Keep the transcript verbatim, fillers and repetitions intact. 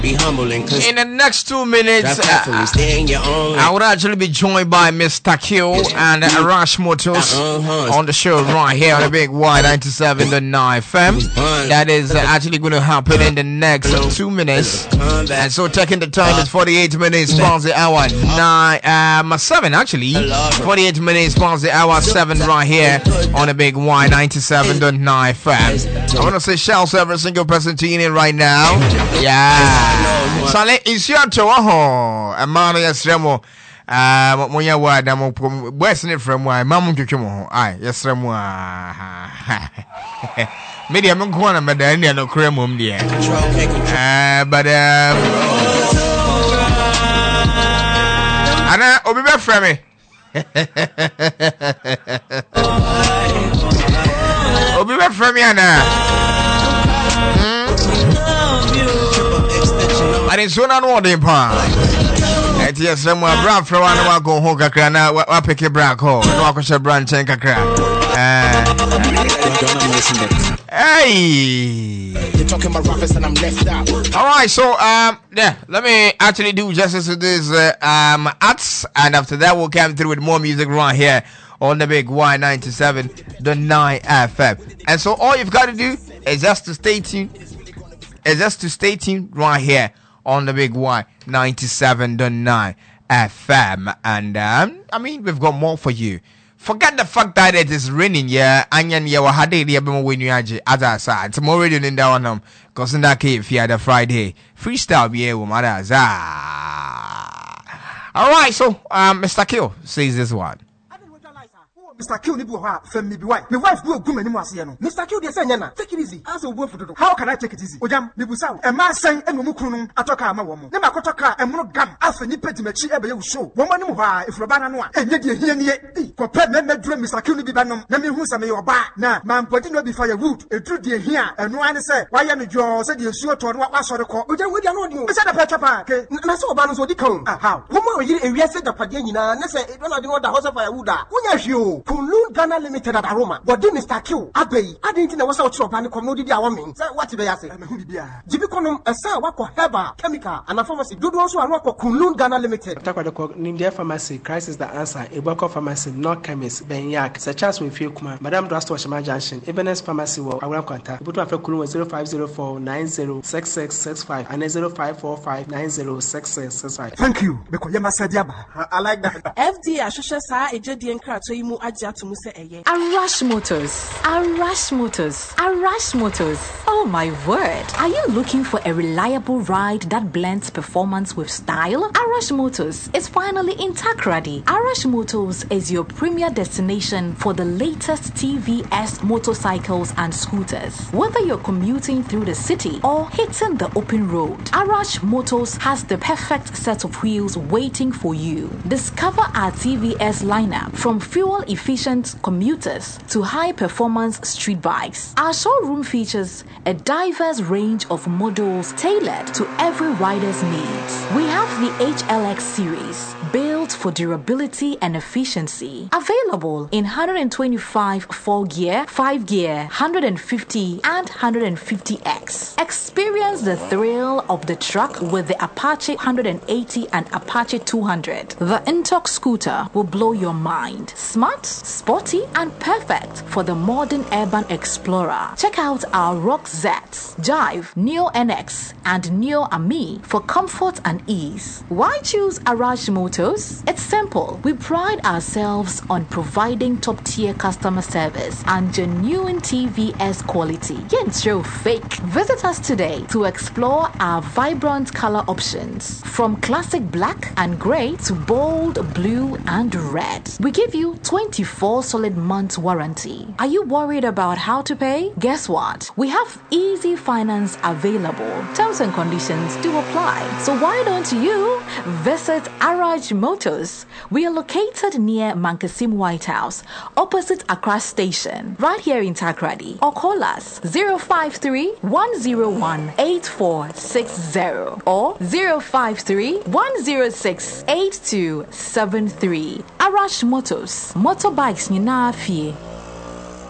Be humble and in the next two minutes, uh, stay in your own I would actually be joined by Mister Q and uh, Arash Motors uh-huh. on the show right here on the big Y ninety-seven point nine F M. That is uh, actually going to happen in the next uh, two minutes. And so, taking the time is forty-eight minutes past the hour nine, um, seven actually. forty-eight minutes past the hour seven right here on the big Y ninety-seven point nine F M. I want to say shout out to every single person tuning in right now. Yeah. Sale insuranto ho amano yesremo ah monya wa da mo boys ne from wa mam twetwe mo ho ai yesremo ah media me ko na meda ne no kra mom de eh but um ana obi be fra me obi be fra me ana I so na no dey pa. Et yes some bra fra wa na go ho kakra na wa pick bra ko. Na wa ko she bra nchen kakra. Eh. Hey. You're talking about rappers and I'm left out. All right, so um yeah, let me actually do justice to this uh, um acts, and after that we'll come through with more music right here on the big Y ninety-seven point nine F M. And so all you've got to do is just to stay tuned. Is just to stay tuned right here on the big Y ninety-seven point nine F M. And um, I mean, we've got more for you. Forget the fact that it is raining, yeah. Anyan ya wahade ya bemo when you aje as I said. Tomorrow radio in down um cause in that cave yeah the Friday. Freestyle yeah wo mada za. Alright, so um Mister Kill says this one. Mister Q ni buha fem mi bi why my wife do ogum animu ase no Mister Q dey say nya na take it easy as obu fotodo how can I take it easy ojam mi busa e ma san enu mu kunu atoka ama wo mo ne ma kotoka emro gam afa ni pedi machi ebe ye show wo mo ni mu ha ifroba na no a enye de hia ni e ko pe me medure Mister Q ni bi banom na me hu sa me yo ba na man podi no bi fire wood edru de hia enu an say why ye no jo say de suo to no wa sore ko ojam we dia no di o say da petra pa ke na say oba no so di kan ah how wo mo yiri ewia say da pade nyina na say do na di no da house fire wood a wonya hwe o Kunlun Ghana Limited at Aroma. But then Mister Q, Abbey, I didn't know what's out of any commodity. I mean, what they say. Jibikonum, a sa wako heba, chemical, and a pharmacy. Do also a wako Kunlun Ghana Limited. Nindia Pharmacy, crisis the answer. Iboko Pharmacy, no chemist, Benyak, such as we feel Kuma, Madame Drastor Shama Junction, Ebenezer Pharmacy, I will contact. Put up a Kulun zero five zero four nine zero six six six five and zero five four five nine zero six six six five. Thank you, because you must say, I like that. F D, I should say, I just didn't crack so you move to Musa. Arash Motors, Arash Motors, Arash Motors. Oh my word! Are you looking for a reliable ride that blends performance with style? Arash Motors is finally in Takrady. Arash Motors is your premier destination for the latest T V S motorcycles and scooters. Whether you're commuting through the city or hitting the open road, Arash Motors has the perfect set of wheels waiting for you. Discover our T V S lineup from fuel-efficient commuters to high-performance street bikes. Our showroom features a diverse range of models tailored to every rider's needs. We have the H L X series, built for durability and efficiency. Available in one twenty-five four-gear, five-gear, one fifty and one fifty X. Experience the thrill of the truck with the Apache one eighty and Apache two hundred. The Intox scooter will blow your mind. Smart, sporty, and perfect for the modern urban explorer. Check out our Rock Z, Jive, Neo N X, and Neo Ami for comfort and ease. Why choose Arash Motors? It's simple. We pride ourselves on providing top-tier customer service and genuine T V S quality. Yet show fake. Visit us today to explore our vibrant color options, from classic black and gray to bold blue and red. We give you twenty-four solid months warranty. Are you worried about how to pay? Guess what? We have easy finance available. Terms and conditions do apply. So why don't you visit Arash Motors? We are located near Mankasim White House, opposite Accra Station, right here in Takrady. Or call us zero five three, one zero one, eight four six zero or zero five three, one zero six, eight two seven three. Arash Motors. Motorbikes ni na fie.